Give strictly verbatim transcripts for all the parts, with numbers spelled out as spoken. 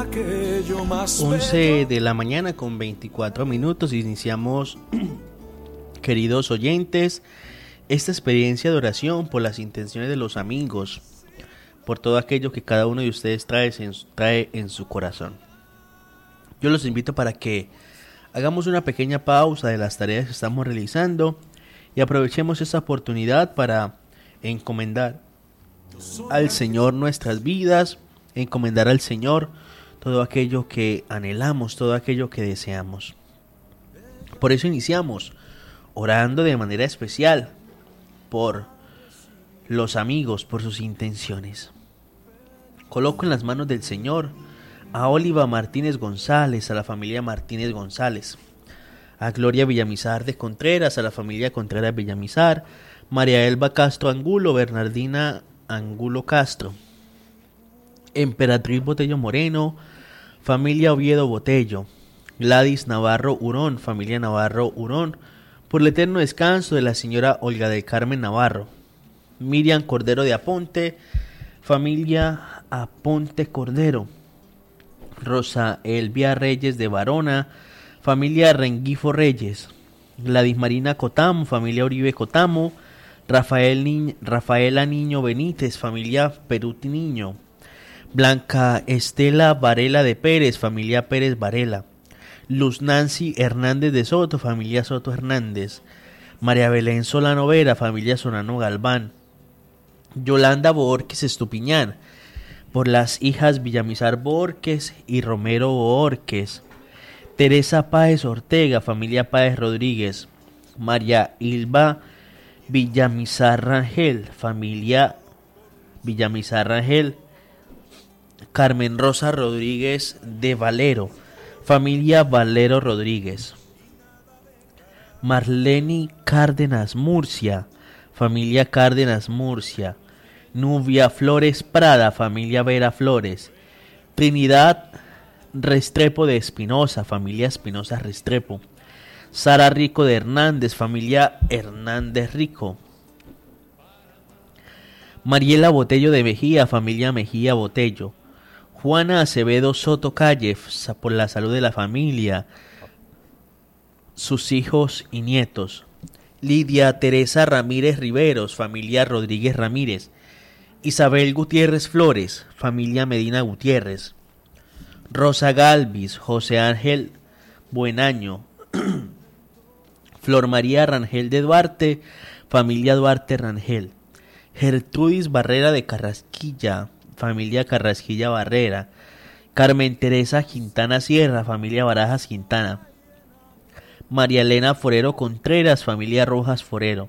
once de la mañana con veinticuatro minutos. Iniciamos, queridos oyentes, esta experiencia de oración por las intenciones de los amigos, por todo aquello que cada uno de ustedes trae en, trae en su corazón. Yo los invito para que hagamos una pequeña pausa de las tareas que estamos realizando y aprovechemos esta oportunidad para encomendar al Señor nuestras vidas, encomendar al Señor todo aquello que anhelamos, todo aquello que deseamos. Por eso iniciamos orando de manera especial por los amigos, por sus intenciones. Coloco en las manos del Señor a Oliva Martínez González, a la familia Martínez González, a Gloria Villamizar de Contreras, a la familia Contreras Villamizar, María Elba Castro Angulo, Bernardina Angulo Castro, Emperatriz Botello Moreno, familia Oviedo Botello, Gladys Navarro Hurón, familia Navarro Hurón, por el eterno descanso de la señora Olga del Carmen Navarro, Miriam Cordero de Aponte, familia Aponte Cordero, Rosa Elvia Reyes de Varona, familia Rengifo Reyes, Gladys Marina Cotamo, familia Uribe Cotamo, Rafael Ni- Rafaela Niño Benítez, familia Peruti Niño, Blanca Estela Varela de Pérez, familia Pérez Varela, Luz Nancy Hernández de Soto, familia Soto Hernández, María Belén Solano Vera, familia Solano Galván, Yolanda Borges Estupiñán, por las hijas Villamizar Borges y Romero Borges, Teresa Páez Ortega, familia Páez Rodríguez, María Ilva Villamizar Rangel, familia Villamizar Rangel, Carmen Rosa Rodríguez de Valero, familia Valero Rodríguez, Marleni Cárdenas Murcia, familia Cárdenas Murcia, Nubia Flores Prada, familia Vera Flores, Trinidad Restrepo de Espinosa, familia Espinosa Restrepo, Sara Rico de Hernández, familia Hernández Rico, Mariela Botello de Mejía, familia Mejía Botello, Juana Acevedo Soto Calle, por la salud de la familia, sus hijos y nietos, Lidia Teresa Ramírez Riveros, familia Rodríguez Ramírez, Isabel Gutiérrez Flores, familia Medina Gutiérrez, Rosa Galvis, José Ángel Buenaño, Flor María Rangel de Duarte, familia Duarte Rangel, Gertrudis Barrera de Carrasquilla, familia Carrasquilla Barrera, Carmen Teresa Quintana Sierra, familia Barajas Quintana, María Elena Forero Contreras, familia Rojas Forero,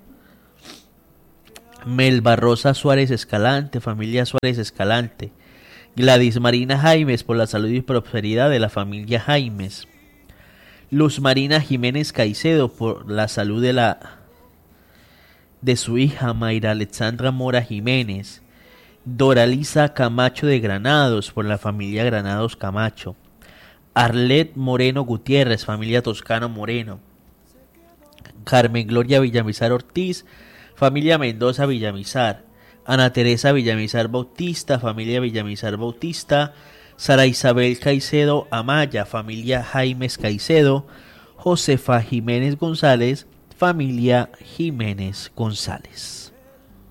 Melba Rosa Suárez Escalante, familia Suárez Escalante, Gladys Marina Jaimes, por la salud y prosperidad de la familia Jaimes, Luz Marina Jiménez Caicedo, por la salud de la de su hija Mayra Alexandra Mora Jiménez, Doralisa Camacho de Granados, por la familia Granados Camacho, Arlet Moreno Gutiérrez, familia Toscano Moreno, Carmen Gloria Villamizar Ortiz, familia Mendoza Villamizar, Ana Teresa Villamizar Bautista, familia Villamizar Bautista, Sara Isabel Caicedo Amaya, familia Jaimes Caicedo, Josefa Jiménez González, familia Jiménez González.